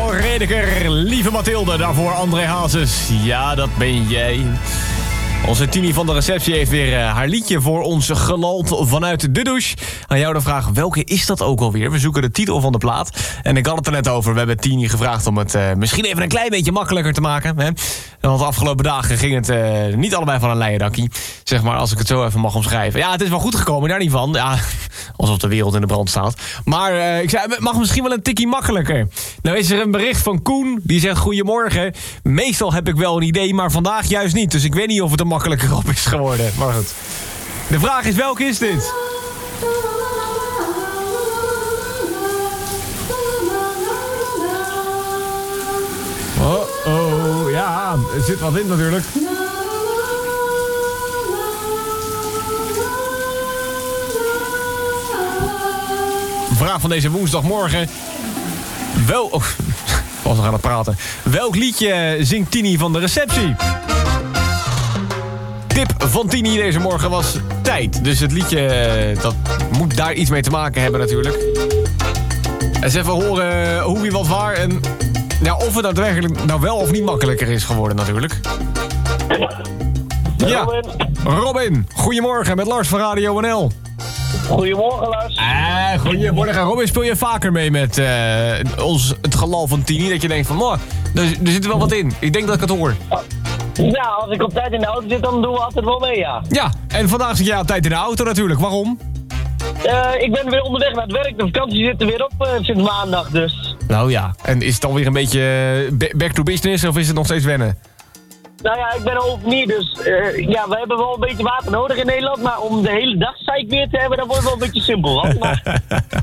Paul Redeker, lieve Mathilde, daarvoor André Hazes. Ja, dat ben jij. Onze Tini van de receptie heeft weer haar liedje voor ons gelald vanuit de douche. Aan jou de vraag, welke is dat ook alweer? We zoeken de titel van de plaat. En ik had het er net over, we hebben Tini gevraagd om het misschien even een klein beetje makkelijker te maken. Hè? Want de afgelopen dagen ging het niet allebei van een leien dakkie. Zeg maar, als ik het zo even mag omschrijven. Ja, het is wel goed gekomen, daar niet van. Ja, alsof de wereld in de brand staat. Maar ik zei, het mag misschien wel een tikkie makkelijker. Nou is er een bericht van Koen, die zegt goedemorgen. Meestal heb ik wel een idee, maar vandaag juist niet. Dus ik weet niet of het een makkelijker op is geworden. Maar goed. De vraag is, welke is dit? Oh, ja, er zit wat in natuurlijk. Vraag van deze woensdagmorgen. Was nog aan het praten. Welk liedje zingt Tini van de receptie? Tip van Tini deze morgen was Tijd. Dus het liedje, dat moet daar iets mee te maken hebben natuurlijk. Eens even horen hoe wie wat waar en ja, of het daadwerkelijk nou wel of niet makkelijker is geworden natuurlijk. Ja, Robin, goedemorgen met Lars van Radio NL. Goedemorgen, Lars. Goedemorgen. Robin, speel je vaker mee met het gelal van Tini? Dat je denkt van, er zit wel wat in. Ik denk dat ik het hoor. Ja, als ik op tijd in de auto zit, dan doen we altijd wel mee, ja. Ja, en vandaag zit jij op tijd in de auto natuurlijk. Waarom? Ik ben weer onderweg naar het werk. De vakantie zit er weer op sinds maandag, dus. Nou ja, en is het alweer een beetje back to business of is het nog steeds wennen? Nou ja, ik ben al niet, dus ja, we hebben wel een beetje water nodig in Nederland, maar om de hele dag zeik weer te hebben, dat wordt wel een beetje simpel. Maar...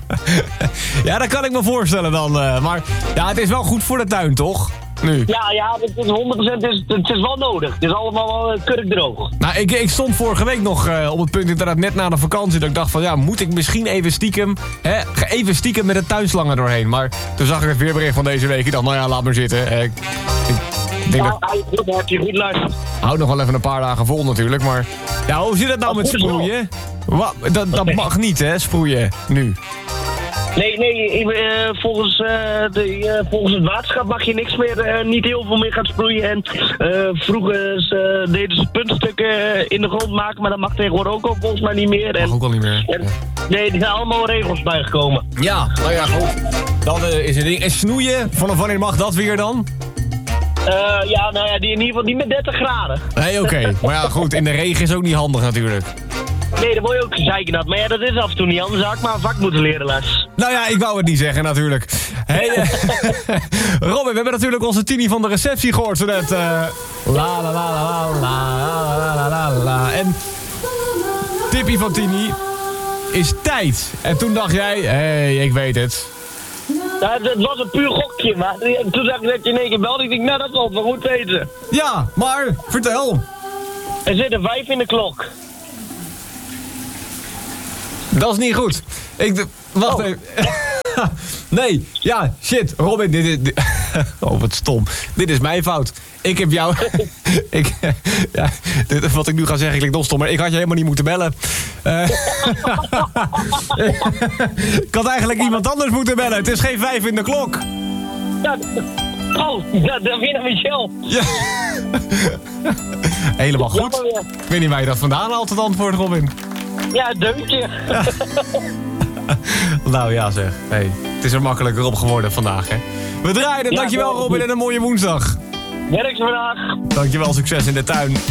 Ja, dat kan ik me voorstellen dan. Maar ja, het is wel goed voor de tuin, toch? Nu. Ja, het is 100% het is wel nodig. Het is allemaal wel kurkdroog. Nou, ik stond vorige week nog op het punt inderdaad net na de vakantie dat ik dacht van ja, moet ik misschien even stiekem met de tuinslangen doorheen. Maar toen zag ik het weerbericht van deze week. Ik dacht, nou ja, laat maar zitten. Ik denk dat heb je goed luisterd. Houdt nog wel even een paar dagen vol natuurlijk, maar ja, hoe zit het nou met sproeien? Dat mag niet, hè, sproeien, nu. Nee, volgens het waterschap mag je niks meer, niet heel veel meer gaan sproeien. En vroeger deden ze puntstukken in de grond maken, maar dat mag tegenwoordig ook al volgens mij niet meer. Mag ook al niet meer. Nee, er zijn allemaal regels bijgekomen. Ja, nou ja, goed. Dat is het ding. En snoeien, vanaf wanneer mag dat weer dan? Ja, nou ja, die in ieder geval niet met 30 graden. Nee, oké. Maar ja, goed, in de regen is ook niet handig natuurlijk. Nee, dan word je ook zeiken dat. Maar ja, dat is af en toe niet anders. Had ik maar een vak moeten leren, Les. Nou ja, ik wou het niet zeggen natuurlijk. Hey, Robin, we hebben natuurlijk onze Tini van de receptie gehoord zo net. La la la la la la la la. En tippie van Tini is tijd. En toen dacht jij, ik weet het. Nou, het was een puur gokje, maar toen dacht ik dat je in één keer belde. Ik dacht, nou, dat zal het wel goed weten. Ja, maar vertel. Er zitten 5 in de klok. Dat is niet goed. Wacht even. Nee, ja, shit. Robin, dit oh, wat stom. Dit is mijn fout. Ik heb jou... wat ik nu ga zeggen klinkt nog stom, maar ik had je helemaal niet moeten bellen. Ik had eigenlijk iemand anders moeten bellen. Het is geen 5 in de klok. Ja, dat vind ik Michel. Ja. Helemaal goed. Ik weet niet waar je dat vandaan haalt, het antwoord, Robin. Ja, een deuntje. Nou ja zeg, hey, het is er makkelijker op geworden vandaag, hè. We draaien, dankjewel Robin en een mooie woensdag. Werk vandaag. Dankjewel, succes in de tuin.